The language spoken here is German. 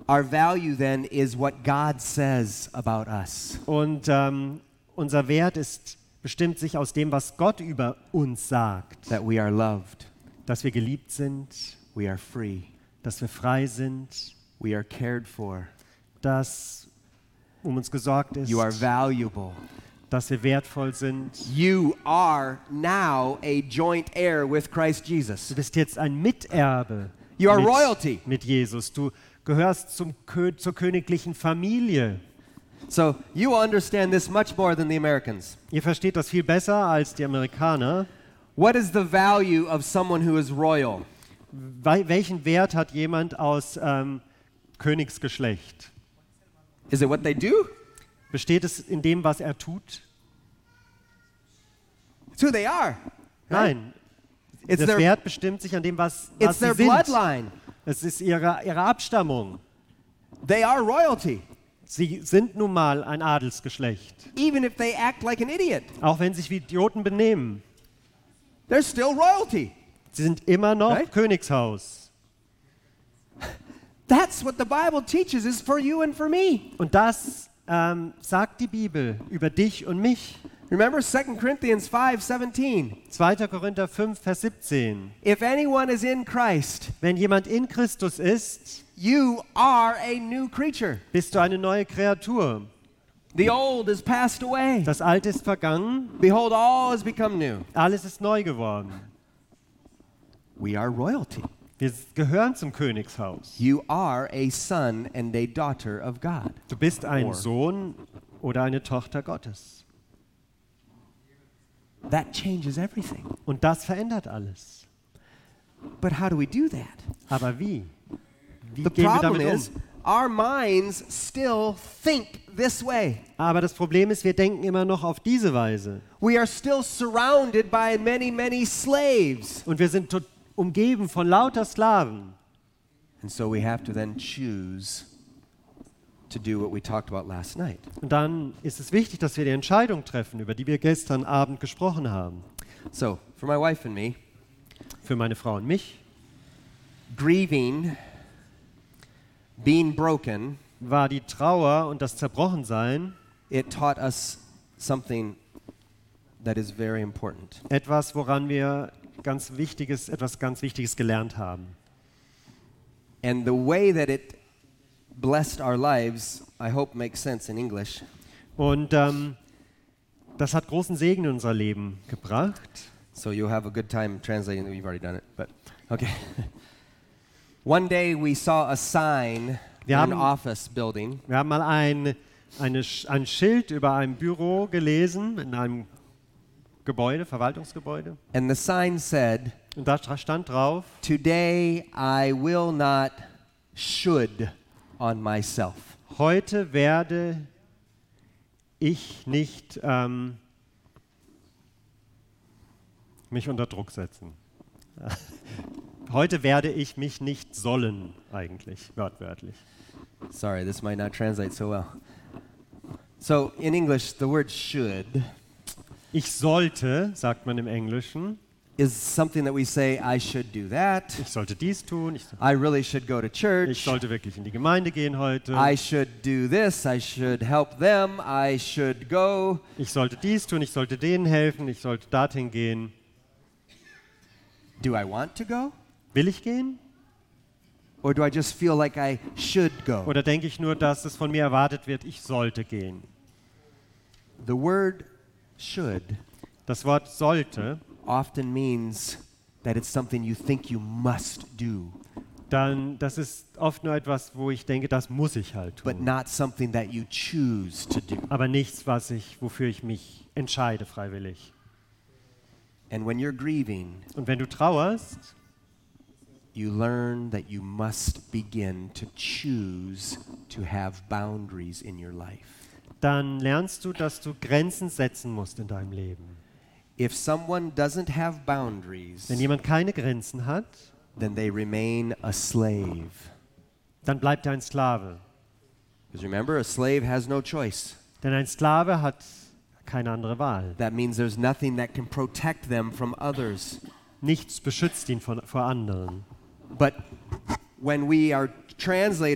Our value then is what God says about us. Und unser Wert bestimmt sich aus dem, was Gott über uns sagt. That we are loved, Dass wir geliebt sind, we are free, dass wir frei sind, we are cared for, dass um uns gesorgt ist, you are valuable. dass wir wertvoll sind. You are now a joint heir with Christ Jesus. Du bist jetzt ein Miterbe You are royalty. mit Jesus. Du gehörst zur königlichen Familie. So you will understand this much more than the Americans. Ihr versteht das viel besser als die Amerikaner. What is the value of someone who is royal? Welchen Wert hat jemand aus Königsgeschlecht? Is it what they do? Besteht es in dem, was er tut? It's who they are. Right? Nein. It's Das their, Wert bestimmt sich an dem, was it's sie their sind. bloodline. Es ist ihre Abstammung. They are royalty, Sie sind nun mal ein Adelsgeschlecht. even if they act like an idiot. Auch wenn sie sich wie Idioten benehmen. They're still royalty. Sie sind immer noch Right? Königshaus. That's what the Bible teaches is for you and for me. Und das sagt die Bibel über dich und mich. Remember 2 Corinthians 5:17. 2. Korinther 5, Vers 17. If anyone is in Christ, Wenn jemand in Christus ist, you are a new creature. bist du eine neue Kreatur. The old is passed away. Das Alte ist vergangen, Behold, all has become new. alles ist neu geworden. We are royalty. Wir gehören zum Königshaus. You are a son and a daughter of God. Du bist ein Or- Sohn oder eine Tochter Gottes. That changes everything. Und das verändert alles. But how do we do that? Aber wie? Wie The gehen wir problem damit is um? our minds still think this way. Aber das Problem ist, wir denken immer noch auf diese Weise. We are still surrounded by many, many slaves. Und wir sind umgeben von lauter Sklaven. And so we have to then choose to do what we talked about last night. Und dann ist es wichtig, dass wir die Entscheidung treffen, über die wir gestern Abend gesprochen haben. So, for my wife and me, Für meine Frau und mich grieving, being broken, war die Trauer und das Zerbrochensein it taught us something that is very important. etwas, woran wir etwas ganz Wichtiges gelernt haben. And the way that it blessed our lives, I hope makes sense in English. Und das hat großen Segen in unser Leben gebracht. So you'll have a good time translating. We've already done it, but okay. One day we saw a sign in Wir an haben- office building, Wir haben mal ein Schild über einem Büro gelesen, in einem Gebäude, Verwaltungsgebäude. and the sign said, Und da stand drauf, "Today I will not should on myself." heute werde ich nicht mich unter Druck setzen. Heute werde ich mich nicht sollen, eigentlich, wortwörtlich. Sorry, this might not translate so well. So in English, the word should Ich sollte, sagt man im Englischen, is something that we say, I should do that. ich sollte dies tun, ich I really should go to church. sollte wirklich in die Gemeinde gehen heute, I should do this. I should help them. I should go. ich sollte dies tun, ich sollte denen helfen, ich sollte dorthin gehen. Do I want to go? Will ich gehen? Or do I just feel like I should go? Oder denke ich nur, dass es von mir erwartet wird, ich sollte gehen? The word should Das Wort sollte, often means that it's something you think you must do, das ist oft nur etwas, wo ich denke, das muss ich halt but tun. not something that you choose to do. Aber nichts, wofür ich mich entscheide freiwillig. And when you're grieving, Und wenn du trauerst, you learn that you must begin to choose to have boundaries in your life. dann lernst du, dass du Grenzen setzen musst in deinem Leben. If someone doesn't have boundaries, Wenn jemand keine Grenzen hat, then they remain a slave. dann bleibt er ein Sklave. Because remember, a slave has no choice. Denn ein Sklave hat keine andere Wahl. That means there's nothing that can protect them from others. Nichts beschützt ihn vor anderen. But when we are translated